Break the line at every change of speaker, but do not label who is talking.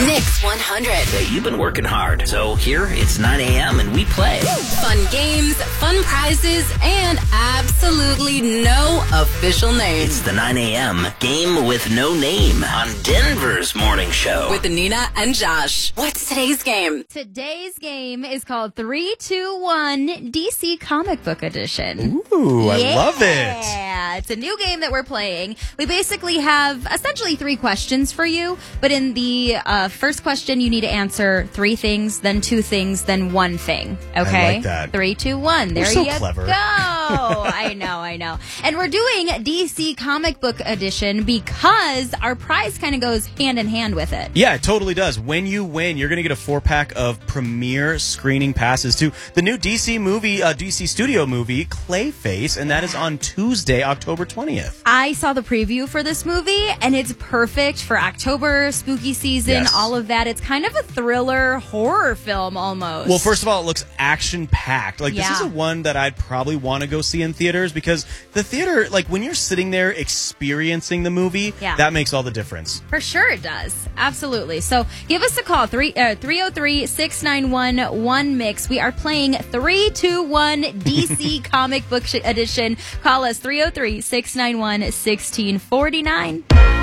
Mix 100.
Hey, you've been working hard, so here it's 9 a.m. and we play.
Fun games, fun prizes, and absolutely no official name.
It's the 9 a.m. Game with No Name on Denver's morning show.
With Nina and Josh. What's today's game?
Today's game is called 3-2-1 DC Comic Book Edition.
Ooh, I love it.
Yeah, it's a new game that we're playing. We basically have essentially 3 questions for you, but in the first question, you need to answer 3 things, then 2 things, then 1 thing. Okay?
I like that.
3, 2, 1. There
We're so
you
clever.
go. I know. And we're doing DC Comic Book Edition because our prize kind of goes hand in hand with it.
Yeah, it totally does. When you win, you're going to get a 4-pack of premiere screening passes to the new DC studio movie, Clayface, and that is on Tuesday, October 20th.
I saw the preview for this movie, and it's perfect for October, spooky season,
Yes.
all of that. It's kind of a thriller horror film almost.
Well, first of all, it looks action-packed. This
Yeah.
is a one that I'd probably want to go see in theaters because the theater, when you're sitting there experiencing the movie,
Yeah.
that makes all the difference.
For sure it does. Absolutely. So give us a call, 303-691-1MIX. We are playing 3-2-1 DC Comic Book Edition. Call us 303-691-1649.